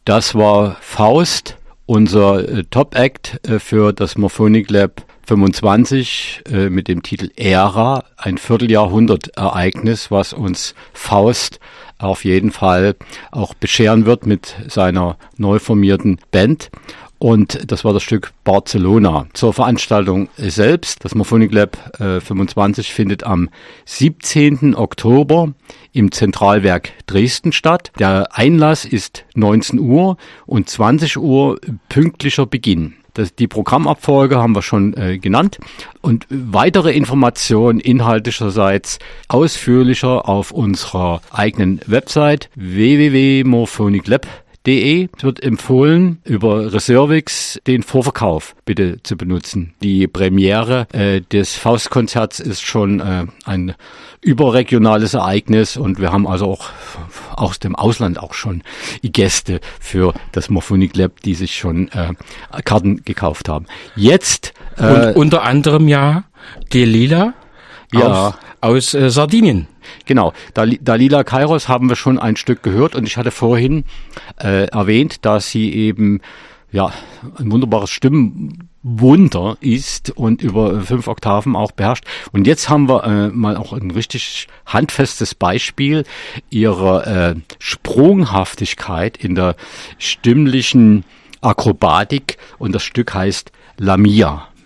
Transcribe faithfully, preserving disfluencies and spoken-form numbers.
Das war Faust, unser äh, Top-Act äh, für das Morphonic Lab fünfundzwanzig äh, mit dem Titel Ära, ein Vierteljahrhundert-Ereignis, was uns Faust auf jeden Fall auch bescheren wird mit seiner neu formierten Band. Und das war das Stück Barcelona. Zur Veranstaltung selbst, das Morphonic Lab äh, fünfundzwanzig findet am siebzehnten Oktober im Zentralwerk Dresden statt. Der Einlass ist neunzehn Uhr und zwanzig Uhr pünktlicher Beginn. Das, die Programmabfolge haben wir schon äh, genannt und weitere Informationen inhaltlicherseits ausführlicher auf unserer eigenen Website w w w punkt morphonic lab punkt de. Es wird empfohlen, über Reservix den Vorverkauf bitte zu benutzen. Die Premiere äh, des Faustkonzerts ist schon äh, ein überregionales Ereignis und wir haben also auch aus dem Ausland auch schon Gäste für das Morphonic Lab, die sich schon äh, Karten gekauft haben. Jetzt äh, und unter anderem ja Delila ja. aus, aus äh, Sardinien. Genau, Dal- Dalila Kairos haben wir schon ein Stück gehört und ich hatte vorhin äh, erwähnt, dass sie eben ja ein wunderbares Stimmenwunder ist und über fünf Oktaven auch beherrscht. Und jetzt haben wir äh, mal auch ein richtig handfestes Beispiel ihrer äh, Sprunghaftigkeit in der stimmlichen Akrobatik und das Stück heißt Lamia.